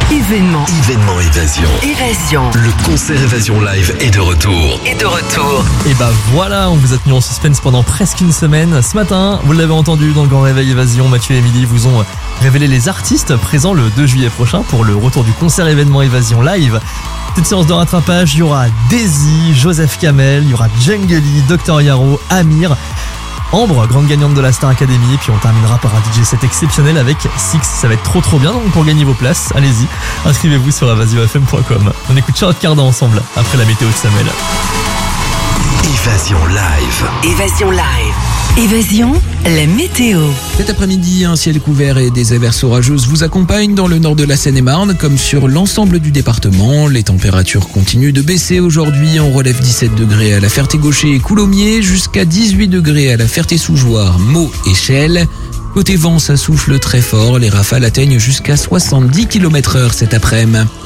Événement Évasion. Le concert Évasion Live est de retour. Et bah voilà, on vous a tenu en suspense pendant presque une semaine. Ce matin, vous l'avez entendu dans le Grand Réveil Évasion, Mathieu et Émilie vous ont révélé les artistes présents le 2 juillet prochain pour le retour du concert événement Évasion Live. Petite séance de rattrapage, il y aura Daisy, Joseph Kamel, il y aura Djungly, Dr Yaro, Amir, Ambre, grande gagnante de la Star Academy, puis on terminera par un DJ set exceptionnel avec Six. Ça va être trop bien, donc pour gagner vos places, allez-y, inscrivez-vous sur evasiofm.com. On écoute Charlotte Cardin ensemble, après la météo de Samuel. Évasion Live. Évasion, la météo. Cet après-midi, un ciel couvert et des averses orageuses vous accompagnent dans le nord de la Seine-et-Marne comme sur l'ensemble du département. Les températures continuent de baisser aujourd'hui. On relève 17 degrés à la Ferté-Gaucher et Coulommiers jusqu'à 18 degrés à la Ferté-Sous-Jouarre, Meaux et Chelles. Côté vent, ça souffle très fort. Les rafales atteignent jusqu'à 70 km/h cet après-midi.